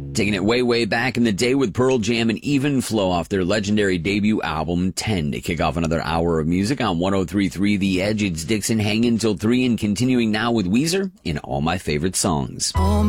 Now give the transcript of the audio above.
Taking it way, way back in the day with Pearl Jam and Even Flow off their legendary debut album 10 to kick off another hour of music on 103.3 The Edge. It's Dixon hanging till 3 and continuing now with Weezer in All My Favorite Songs.